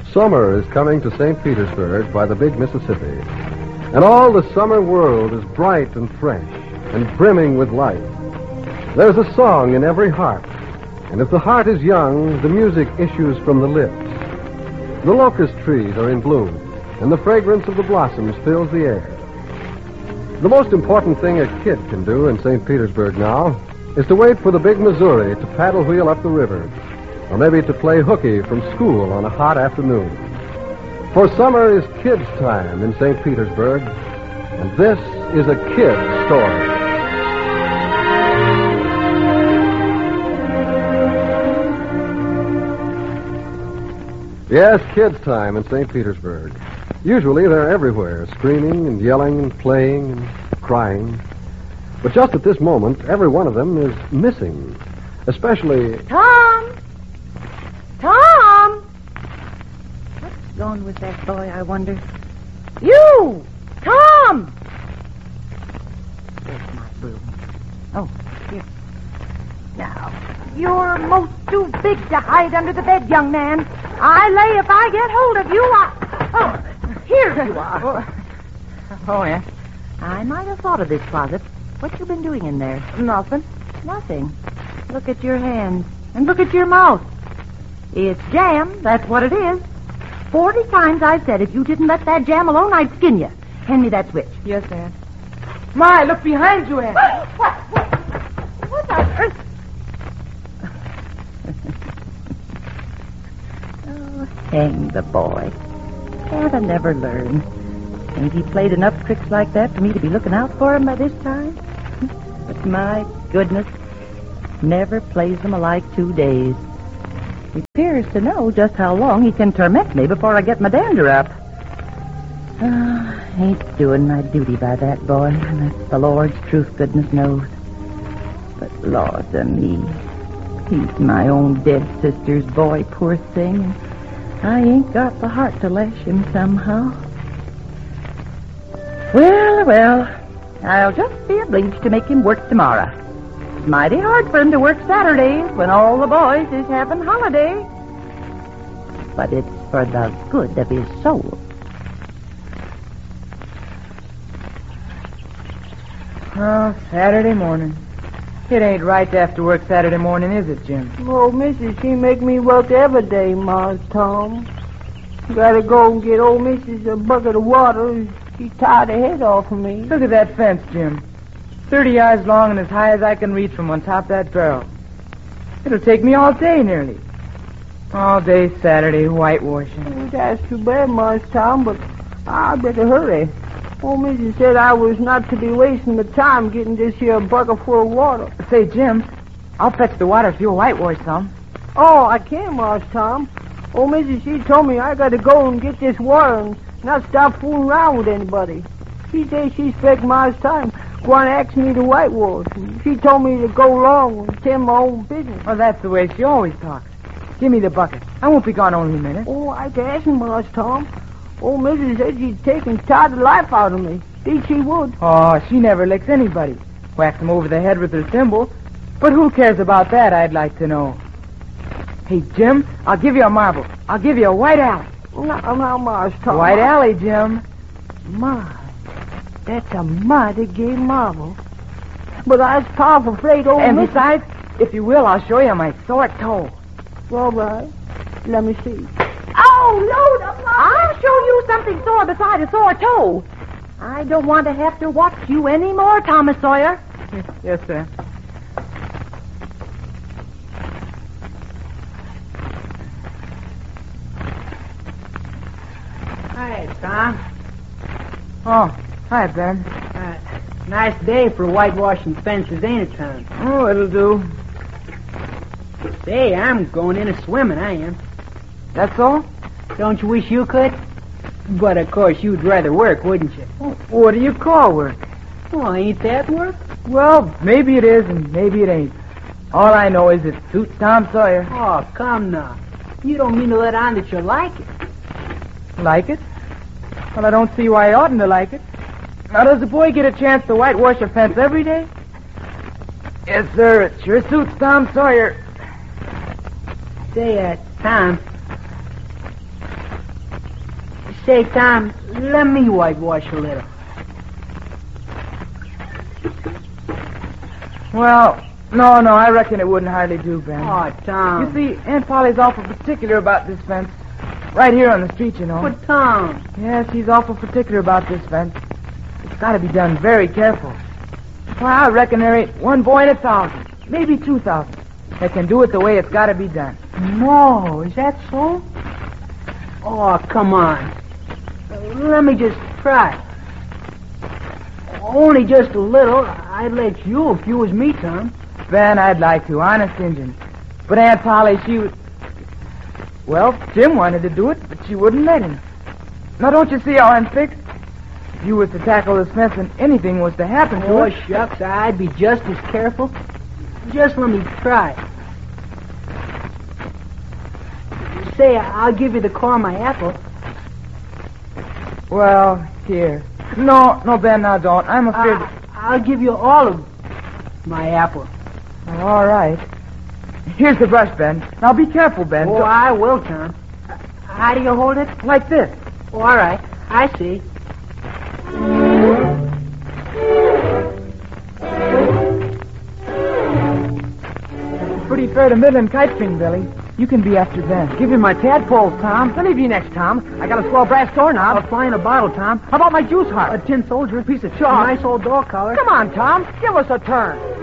Summer is coming to St. Petersburg by the big Mississippi. And all the summer world is bright and fresh and brimming with life. There's a song in every heart. And if the heart is young, the music issues from the lips. The locust trees are in bloom, and the fragrance of the blossoms fills the air. The most important thing a kid can do in St. Petersburg now is to wait for the big Missouri to paddle wheel up the river, or maybe to play hooky from school on a hot afternoon. For summer is kids' time in St. Petersburg, and this is a kid's story. Yes, kids' time in St. Petersburg. Usually they're everywhere, screaming and yelling and playing and crying. But just at this moment, every one of them is missing. Especially... Tom! Tom! What's going with that boy, I wonder? You! Tom! There's my broom. Oh, here. Now, you're most too big to hide under the bed, young man. I lay if I get hold of you, Oh, here you are. Oh, yeah? I might have thought of this closet. What you been doing in there? Nothing. Nothing. Look at your hands. And look at your mouth. It's jam, that's what it is. 40 times I've said if you didn't let that jam alone, I'd skin you. Hand me that switch. Yes, Aunt. My, look behind you, Aunt. What on earth? Oh, hang the boy. Can't I never learn? Ain't he played enough tricks like that for me to be looking out for him by this time? But my goodness, never plays them alike 2 days. He appears to know just how long he can torment me before I get my dander up. Ain't doing my duty by that boy, and that's the Lord's truth, goodness knows. But Lord to me, he's my own dead sister's boy, poor thing, and I ain't got the heart to lash him somehow. Well, I'll just be obliged to make him work tomorrow. It's mighty hard for him to work Saturdays when all the boys is having holiday. But it's for the good of his soul. Oh, Saturday morning. It ain't right to have to work Saturday morning, is it, Jim? Oh, Missus, she make me work every day, Mars Tom. Gotta go and get old Missus a bucket of water. She tied her head off of me. Look at that fence, Jim. 30 yards long and as high as I can reach from on top of that barrel. It'll take me all day, nearly. All day Saturday, whitewashing. Oh, that's too bad, Mars Tom, but I better hurry. Old Missus said I was not to be wasting the time getting this here bucket full of water. Say, Jim, I'll fetch the water if you'll whitewash some. Oh, I can, Mars Tom. Old Missus, she told me I gotta go and get this water and not stop fooling around with anybody. She said she expect Mars Tom going to ask me to whitewash. And she told me to go along and tend my own business. Well, that's the way she always talks. Give me the bucket. I won't be gone only a minute. Oh, I can ask him, Mars Tom. Old Missus said she'd take and tie the life out of me. Think she would. Oh, she never licks anybody. Whacks them over the head with her thimble. But who cares about that, I'd like to know. Hey, Jim, I'll give you a marble. I'll give you a white alley. Now, Mars Tom. White alley, Jim. My, that's a mighty gay marvel. But I was powerful afraid old And Missus... besides, if you will, I'll show you my sore toe. All right. Let me see. Oh, load up! I'll show you something sore beside a sore toe. I don't want to have to watch you anymore, Thomas Sawyer. Yes, sir. Hi, Tom. Oh, hi, Ben. Nice day for whitewashing fences, ain't it, Tom? Oh, it'll do. Say, I'm going in a swimming, I am. That's all? Don't you wish you could? But, of course, you'd rather work, wouldn't you? Oh, what do you call work? Well, ain't that work? Well, maybe it is and maybe it ain't. All I know is it suits Tom Sawyer. Oh, come now. You don't mean to let on that you like it. Like it? Well, I don't see why I oughtn't to like it. Now, does the boy get a chance to whitewash a fence every day? Yes, sir. It sure suits Tom Sawyer. Say, Tom, Say, Tom, let me whitewash a little. Well, no, I reckon it wouldn't hardly do, Ben. Oh, Tom. You see, Aunt Polly's awful particular about this fence. Right here on the street, you know. But, Tom. Yeah, she's awful particular about this fence. It's got to be done very careful. Why, I reckon there ain't one boy in 1,000, maybe 2,000, that can do it the way it's got to be done. No, is that so? Oh, come on. Let me just try. Only just a little. I'd let you if you was me, Tom. Ben, I'd like to, honest Injun. But Aunt Polly, she would... Well, Jim wanted to do it, but she wouldn't let him. Now, don't you see how I'm fixed? If you was to tackle this fence and anything was to happen to Oh, it... shucks, I'd be just as careful. Just let me try. Say, I'll give you the core of my apple. Well, here. No, Ben, now don't. I'm afraid... I'll give you all of my apple. Oh, all right. Here's the brush, Ben. Now, be careful, Ben. Oh, I will, Tom. How do you hold it? Like this. Oh, all right. I see. Pretty fair to middling kite string, Billy. You can be after Ben. Give me my tadpoles, Tom. I'll leave you next, Tom. I got a swell brass doorknob. A fly in a bottle, Tom. How about my juice heart? A tin soldier. A piece of chalk. Nice old dog collar. Come on, Tom. Give us a turn.